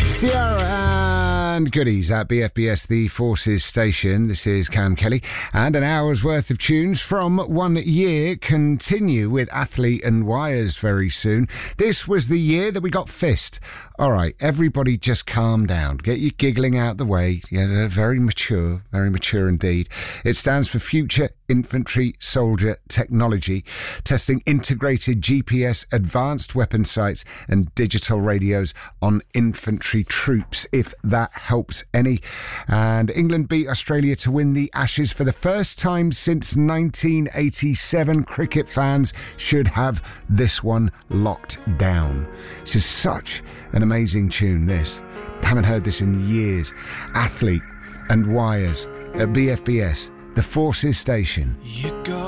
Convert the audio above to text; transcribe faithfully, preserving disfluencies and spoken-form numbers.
Sierra and Goodies at B F B S, the Forces Station. This is Cam Kelly, and an hour's worth of tunes from one year continue with Athlete and Wires very soon. This was the year that we got Fist. All right, everybody just calm down. Get your giggling out the way. Yeah, very mature, very mature indeed. It stands for Future Infantry Soldier Technology, testing integrated G P S, advanced weapon sights and digital radios on infantry troops, if that helps any. And England beat Australia to win the Ashes for the first time since nineteen eighty-seven. Cricket fans should have this one locked down. This is such an amazing tune, this. Haven't heard this in years. Athlete and Wires at B F B S, the Forces Station. You go